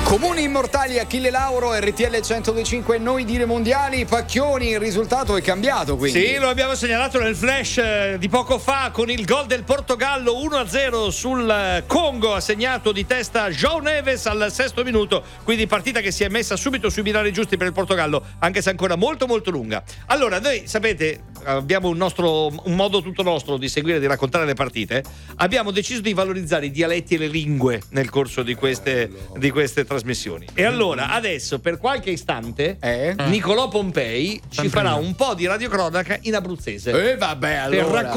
Comuni immortali, Achille Lauro, RTL 105, noi dire mondiali, Pacchioni, il risultato è cambiato quindi. Sì, lo abbiamo segnalato nel flash di poco fa con il gol del Portogallo 1-0 sul Congo, ha segnato di testa João Neves al 6° minuto, quindi partita che si è messa subito sui binari giusti per il Portogallo, anche se ancora molto molto lunga. Allora, noi sapete, abbiamo un modo tutto nostro di seguire, di raccontare le partite. Abbiamo deciso di valorizzare i dialetti e le lingue nel corso di queste trasmissioni. E allora adesso per qualche istante Nicolò Pompei ci farà un po' di radiocronaca in abruzzese. Vabbè, allora.